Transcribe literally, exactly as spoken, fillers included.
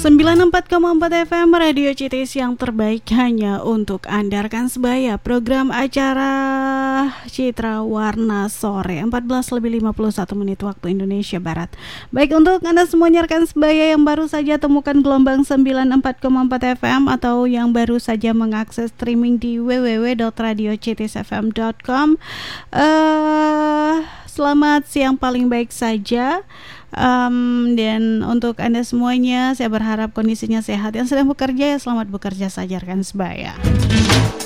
sembilan puluh empat koma empat F M Radio Cities yang terbaik hanya untuk Anda rekan sebaya. Program acara Citra Warna Sore empat belas lebih lima puluh satu menit waktu Indonesia Barat. Baik, untuk Anda semuanya rekan sebaya yang baru saja temukan gelombang sembilan puluh empat koma empat F M atau yang baru saja mengakses streaming di w w w dot radio cities f m dot com. uh, Selamat siang paling baik saja. Um, dan untuk Anda semuanya, saya berharap kondisinya sehat. Yang sedang bekerja, ya selamat bekerja saja rekan sebaya.